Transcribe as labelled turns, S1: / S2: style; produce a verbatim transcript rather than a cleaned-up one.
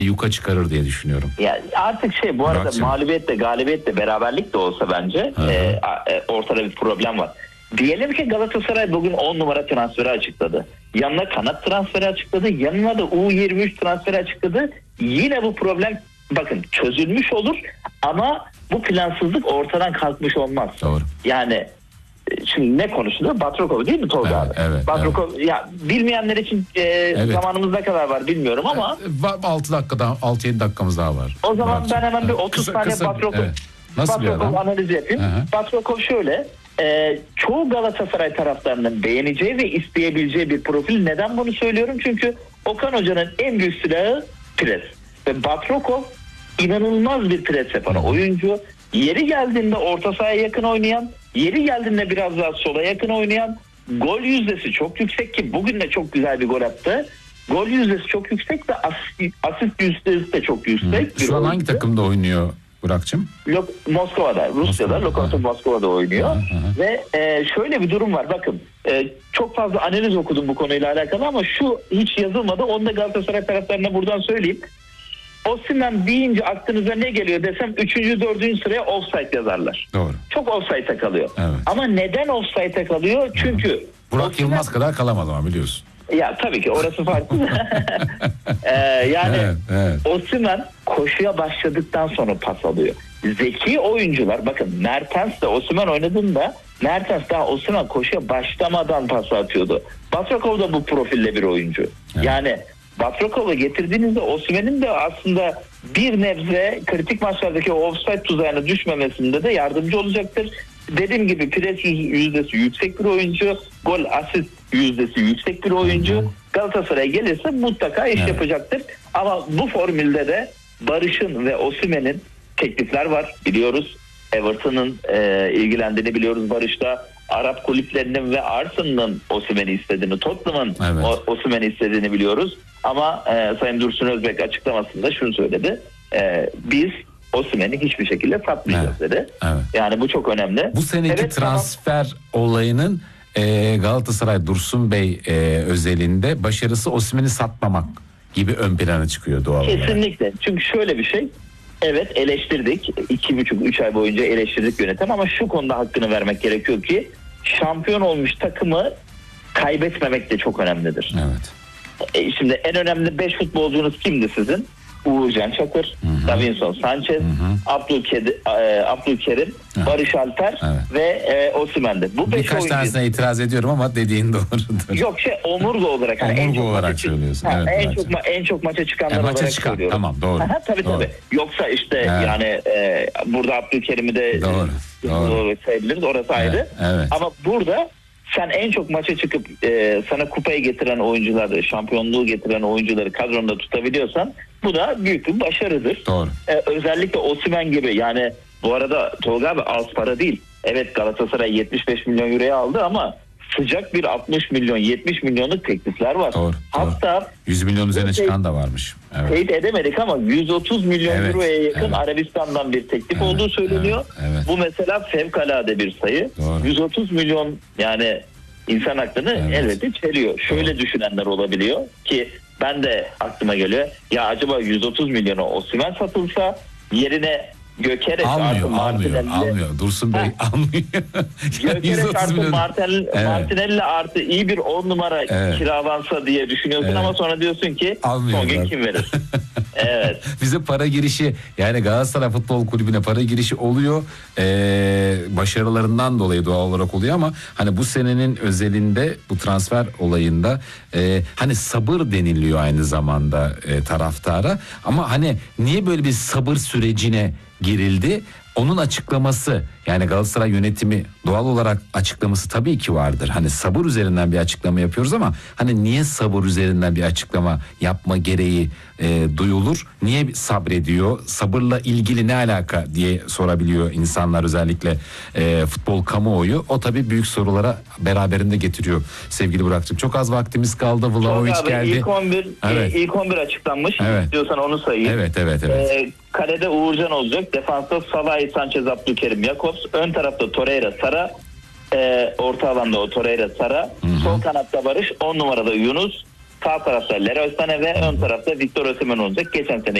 S1: yuka çıkarır diye düşünüyorum.
S2: Yani artık şey bu arada
S1: Burak'cığım.
S2: mağlubiyet de galibiyet de beraberlik de olsa bence e, e, ortada bir problem var. Diyelim ki Galatasaray bugün on numara transferi açıkladı. Yanına kanat transferi açıkladı. Yanına da U yirmi üç transferi açıkladı. Yine bu problem bakın çözülmüş olur ama bu plansızlık ortadan kalkmış olmaz.
S1: Doğru.
S2: Yani şimdi ne konuşuluyor? Batrokov değil mi Tolga
S1: Evet,
S2: abi?
S1: evet,
S2: Batrokov evet. Ya bilmeyenler için e, evet. zamanımız ne kadar var bilmiyorum ama
S1: altı dakikada altı yedi dakikamız daha var.
S2: O zaman
S1: Burak'cığım.
S2: ben hemen bir otuz
S1: kısa,
S2: saniye
S1: kısa,
S2: Batrokov,
S1: evet. Nasıl
S2: Batrokov analizi yapayım. Hı-hı. Batrokov şöyle e, çoğu Galatasaray taraftarının beğeneceği ve isteyebileceği bir profil. Neden bunu söylüyorum? Çünkü Okan Hoca'nın en büyük silahı pres. Ve Batrokov inanılmaz bir pres yapan Hı-hı. oyuncu. Yeri geldiğinde orta sahaya yakın oynayan, yeri geldiğinde biraz daha sola yakın oynayan, gol yüzdesi çok yüksek ki bugün de çok güzel bir gol attı. Gol yüzdesi çok yüksek ve asist, asist yüzdesi de çok yüksek.
S1: Hı. Şu an hangi takımda oynuyor Burak'cığım?
S2: Lok, Moskova'da, Rusya'da, Lokomotiv Moskova'da oynuyor. Hı hı. Ve e, şöyle bir durum var. Bakın e, çok fazla analiz okudum bu konuyla alakalı ama şu hiç yazılmadı. Onu da Galatasaray taraftarına buradan söyleyeyim. Osimhen deyince aklınıza ne geliyor desem üçüncü dördüncü sıraya offside yazarlar.
S1: Doğru.
S2: Çok offside'e kalıyor.
S1: Evet.
S2: Ama neden offside'e kalıyor? Çünkü
S1: Hı-hı. Burak
S2: Osimhen...
S1: Yılmaz kadar kalamadı ama biliyorsun.
S2: Ya tabii ki orası farklı. ee, yani evet, evet. Osimhen koşuya başladıktan sonra pas alıyor. Zeki oyuncular bakın Mertens de Osimhen oynadığında Mertens daha Osimhen koşuya başlamadan pas atıyordu. Batrokov da bu profille bir oyuncu. Evet. Yani Batrokov'u getirdiğinizde Osimhen'in de aslında bir nebze kritik maçlardaki o offside tuzağına düşmemesinde de yardımcı olacaktır. Dediğim gibi pres yüzdesi yüksek bir oyuncu, gol asist yüzdesi yüksek bir oyuncu. Hı-hı. Galatasaray'a gelirse mutlaka iş evet. yapacaktır. Ama bu formülde de Barış'ın ve Osimhen'in teklifler var biliyoruz. Everton'ın e, ilgilendiğini biliyoruz Barış'ta. Arap kulüplerinin ve Arsenal'ın Osimhen'i istediğini, Tottenham'ın evet. Osimhen'i istediğini biliyoruz. Ama e, Sayın Dursun Özbek açıklamasında şunu söyledi. E, biz Osimhen'i hiçbir şekilde satmayacağız evet. dedi. Evet. Yani bu çok önemli.
S1: Bu seneki evet, transfer tamam. olayının e, Galatasaray Dursun Bey e, özelinde başarısı Osimhen'i satmamak gibi ön plana çıkıyor doğal olarak.
S2: Kesinlikle. Çünkü şöyle bir şey. Evet eleştirdik. iki buçuk üç ay boyunca eleştirdik yönetim ama şu konuda hakkını vermek gerekiyor ki şampiyon olmuş takımı kaybetmemek de çok önemlidir.
S1: Evet.
S2: E, şimdi en önemli beş futbolcunuz kimdi sizin? Uğurcan Çakır, hı-hı. Davinson Sanchez, Abdülkerim, e, Abdülkerim Barış Alper evet. ve e, Osimhen'di. Bu
S1: birkaç oyuncu... tanesine itiraz ediyorum ama dediğin doğrudur.
S2: Yok şey omurga olarak.
S1: Omurga
S2: en çok
S1: olarak söylüyorsun.
S2: Ha,
S1: evet,
S2: en
S1: evet.
S2: çok ma- en çok maça çıkanlar
S1: e,
S2: olarak
S1: maça çıkan.
S2: söylüyorum.
S1: Tamam doğru.
S2: Aha, tabii
S1: doğru.
S2: tabii. Yoksa işte
S1: evet.
S2: yani e, burada Abdülkerim'i de
S1: doğru.
S2: E,
S1: doğru.
S2: sayabiliriz. Orası ayrı.
S1: Evet, evet.
S2: Ama burada sen en çok maça çıkıp e, sana kupayı getiren oyuncuları, şampiyonluğu getiren oyuncuları kadronda tutabiliyorsan bu da büyük bir başarıdır.
S1: Doğru.
S2: E, özellikle Osimhen gibi yani bu arada Tolga abi az para değil. Evet Galatasaray yetmiş beş milyon euroya aldı ama sıcak bir altmış milyon yetmiş milyonluk teklifler var.
S1: Doğru,
S2: Hatta
S1: doğru. yüz milyon üzerine çıkan da varmış.
S2: Evet. Teyit edemedik ama yüz otuz milyon evet, euroya yakın evet. Arabistan'dan bir teklif evet, olduğu söyleniyor. Evet, evet. Bu mesela fevkalade bir sayı. Doğru. yüz otuz milyon yani insan aklını evet. elbette çeliyor. Şöyle Doğru. düşünenler olabiliyor ki ben de aklıma geliyor. Ya acaba yüz otuz milyona Osimhen satılsa yerine Gökere
S1: almıyor, almıyor, almıyor. Dursun Bey ha. almıyor.
S2: Gökere artı Martinelli, evet. Martinelli artı iyi bir on numara evet. kiralansa diye düşünüyorsun evet. ama sonra diyorsun ki son gün kim verir? Evet.
S1: Bize para girişi yani Galatasaray Futbol Kulübü'ne para girişi oluyor. Ee, başarılarından dolayı doğal olarak oluyor ama hani bu senenin özelinde bu transfer olayında e, hani sabır deniliyor aynı zamanda e, taraftara ama hani niye böyle bir sabır sürecine girildi? Onun açıklaması yani Galatasaray yönetimi doğal olarak açıklaması tabii ki vardır. Hani sabır üzerinden bir açıklama yapıyoruz ama hani niye sabır üzerinden bir açıklama yapma gereği e, duyulur? Niye sabrediyor? Sabırla ilgili ne alaka diye sorabiliyor insanlar özellikle e, futbol kamuoyu. O tabii büyük sorulara beraberinde getiriyor sevgili Burak'cığım. Çok az vaktimiz kaldı. Vlahovic geldi.
S2: İlk on bir,
S1: evet.
S2: ilk on bir açıklanmış.
S1: Evet.
S2: Diyorsan onu sayayım.
S1: Evet evet evet.
S2: Ee, kalede Uğurcan olacak. Defansta Salah'ı, Sanchez, Abdülkerim, Jakobs. Ön tarafta Torreira, Sara. Ee, orta alanda o Torreira, Sara. Hı-hı. Sol kanatta Barış. on numarada Yunus. Sağ tarafta Leroy Sané ve ön tarafta Victor Osimhen olacak. Geçen sene